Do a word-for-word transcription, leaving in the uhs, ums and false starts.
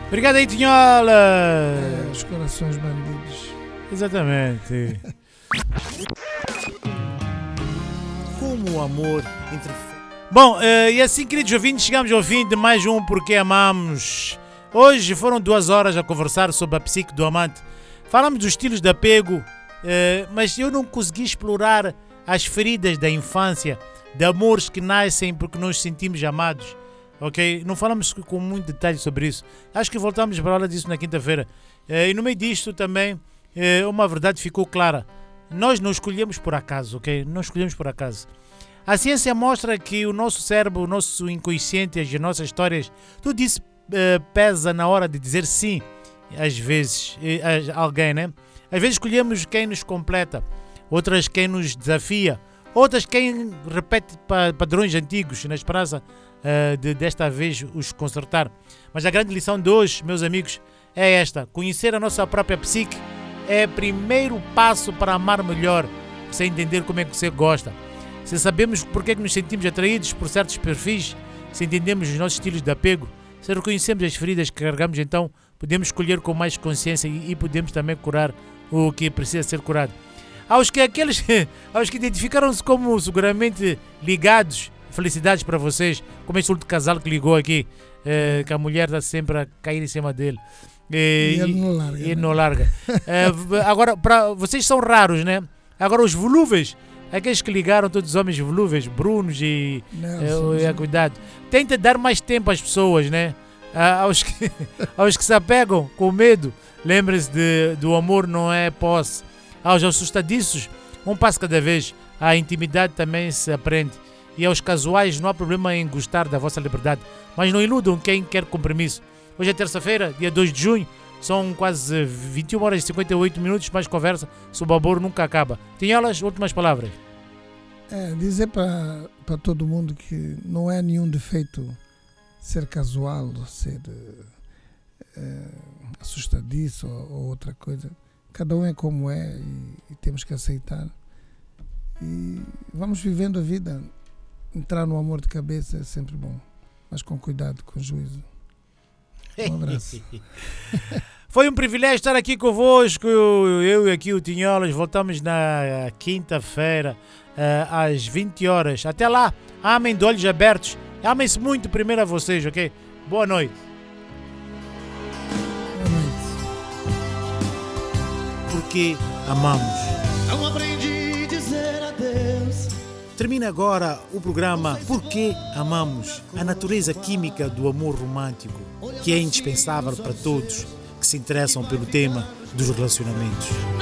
Obrigado aí, Tinhola. É, os corações bandidos. Exatamente. Como o amor entre... Bom, uh, e assim, queridos ouvintes, chegamos ao fim de mais um Porque Amamos. Hoje foram duas horas a conversar sobre a psique do amante. Falamos dos estilos de apego, uh, mas eu não consegui explorar as feridas da infância, de amores que nascem porque nos sentimos amados. Ok? Não falamos com muito detalhe sobre isso. Acho que voltamos para falar disso na quinta-feira. Uh, e no meio disto também, uh, uma verdade ficou clara. Nós não escolhemos por acaso, ok? Não escolhemos por acaso. A ciência mostra que o nosso cérebro, o nosso inconsciente, as nossas histórias, tudo isso uh, pesa na hora de dizer sim, às vezes, a alguém, né? Às vezes escolhemos quem nos completa, outras quem nos desafia, outras quem repete pa padrões antigos, na esperança uh, de desta vez os consertar. Mas a grande lição de hoje, meus amigos, é esta: conhecer a nossa própria psique é o primeiro passo para amar melhor, você entender como é que você gosta. Se sabemos porque é que nos sentimos atraídos por certos perfis, se entendemos os nossos estilos de apego, se reconhecemos as feridas que carregamos, então podemos escolher com mais consciência e, e podemos também curar o que precisa ser curado. Aos que aqueles aos que identificaram-se como seguramente ligados, felicidades para vocês, como esse último casal que ligou aqui, eh, que a mulher está sempre a cair em cima dele. E, e ele não larga. E ele né? não larga. eh, agora, para vocês são raros, né? Agora os volúveis, aqueles que ligaram, todos os homens volúveis, Brunos e, Nelson, eh, cuidado. Tenta dar mais tempo às pessoas, né? Ah, aos, que, aos que se apegam com medo, lembrem-se do amor não é posse. Aos assustadiços, um passo cada vez. A intimidade também se aprende. E aos casuais, não há problema em gostar da vossa liberdade, mas não iludam quem quer compromisso. Hoje é terça-feira, dia dois de junho, são quase vinte e uma horas e cinquenta e oito minutos, mais conversa sobre o amor nunca acaba. Tinholas, últimas palavras. É, dizer para todo mundo que não é nenhum defeito ser casual, ser é, assustadiço ou, ou outra coisa. Cada um é como é e, e temos que aceitar. E vamos vivendo a vida. Entrar no amor de cabeça é sempre bom, mas com cuidado, com juízo. Um abraço. Foi um privilégio estar aqui convosco, eu e aqui o Tinholas. Voltamos na quinta-feira, às vinte horas. Até lá, amem de olhos abertos. Amem-se muito primeiro a vocês, ok? Boa noite. Boa noite. Porque amamos. Não aprendi a dizer adeus. Termina agora o programa Porque Amamos, a natureza química do amor romântico, que é indispensável para todos que se interessam pelo tema dos relacionamentos.